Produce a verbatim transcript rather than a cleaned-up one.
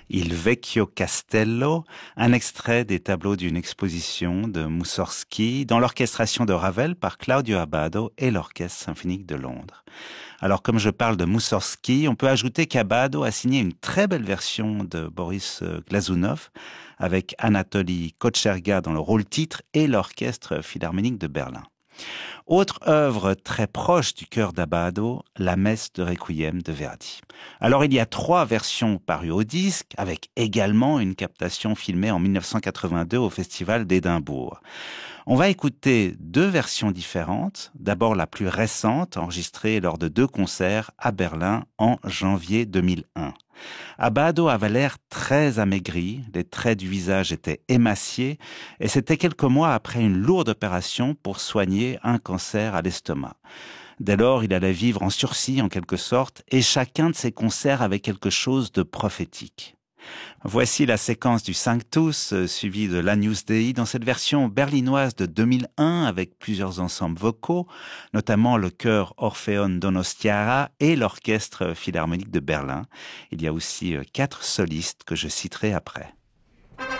Il Vecchio Castello, un extrait des tableaux d'une exposition de Mussorgsky dans l'orchestration de Ravel par Claudio Abbado et l'Orchestre symphonique de Londres. Alors comme je parle de Mussorgsky, on peut ajouter qu'Abbado a signé une très belle version de Boris Glazunov avec Anatoly Kocherga dans le rôle titre et l'Orchestre philharmonique de Berlin. Autre œuvre très proche du cœur d'Abbado, la messe de Requiem de Verdi. Alors il y a trois versions parues au disque, avec également une captation filmée en mille neuf cent quatre-vingt-deux au Festival d'Édimbourg. On va écouter deux versions différentes. D'abord la plus récente, enregistrée lors de deux concerts à Berlin en janvier deux mille un. Abbado avait l'air très amaigri, les traits du visage étaient émaciés et c'était quelques mois après une lourde opération pour soigner un cancer à l'estomac. Dès lors, il allait vivre en sursis en quelque sorte et chacun de ses concerts avait quelque chose de prophétique. Voici la séquence du Sanctus, euh, suivie de l'Agnus Dei dans cette version berlinoise de deux mille un avec plusieurs ensembles vocaux, notamment le chœur Orpheon Donostiara et l'Orchestre philharmonique de Berlin. Il y a aussi euh, quatre solistes que je citerai après.